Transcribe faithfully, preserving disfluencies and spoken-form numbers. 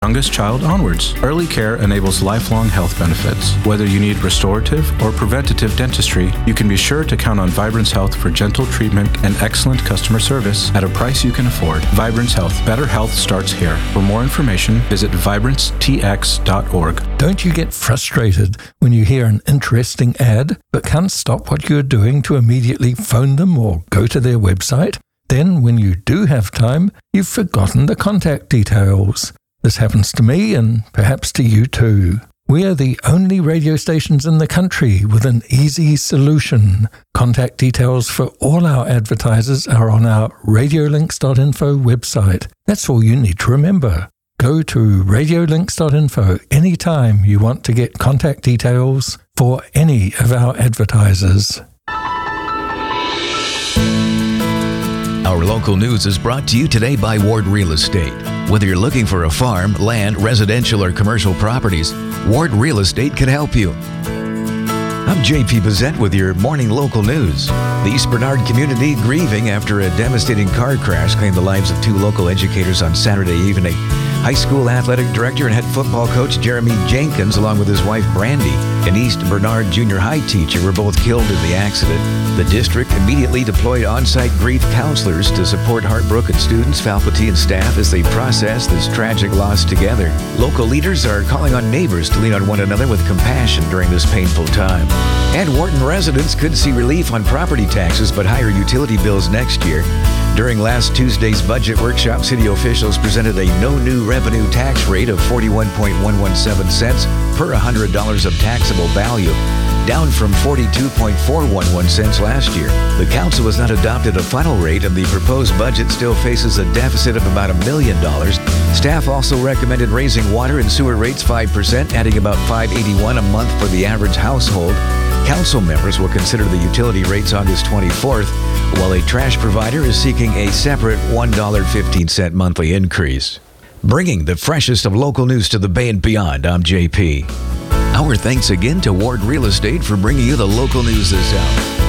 youngest child onwards. Early care enables lifelong health benefits. Whether you need restorative or preventative dentistry, you can be sure to count on Vibrance Health for gentle treatment and excellent customer service at a price you can afford. Vibrance Health. Better health starts here. For more information, visit vibrance t x dot org. Don't you get frustrated when you hear an interesting ad but can't stop what you're doing to immediately phone them or go to their website? Then, when you do have time, you've forgotten the contact details. This happens to me and perhaps to you too. We are the only radio stations in the country with an easy solution. Contact details for all our advertisers are on our radiolinks dot info website. That's all you need to remember. Go to radiolinks dot info anytime you want to get contact details for any of our advertisers. Our local news is brought to you today by Ward Real Estate. Whether you're looking for a farm, land, residential, or commercial properties, Ward Real Estate can help you. I'm J P Bazette with your morning local news. The East Bernard community grieving after a devastating car crash claimed the lives of two local educators on Saturday evening. High school athletic director and head football coach Jeremy Jenkins, along with his wife Brandy, an East Bernard junior high teacher, were both killed in the accident. The district immediately deployed on-site grief counselors to support heartbroken students, faculty, and staff as they process this tragic loss together. Local leaders are calling on neighbors to lean on one another with compassion during this painful time. And Wharton residents could see relief on property taxes but higher utility bills next year. During last Tuesday's budget workshop, city officials presented a no new revenue tax rate of forty-one point one one seven cents per one hundred dollars of taxable value, down from forty-two point four one one cents last year. The council has not adopted a final rate, and the proposed budget still faces a deficit of about a million dollars. Staff also recommended raising water and sewer rates five percent, adding about five dollars and eighty-one cents a month for the average household. Council members will consider the utility rates August twenty-fourth, while a trash provider is seeking a separate one dollar and fifteen cents monthly increase. Bringing the freshest of local news to the Bay and beyond, I'm J P. Our thanks again to Ward Real Estate for bringing you the local news this hour.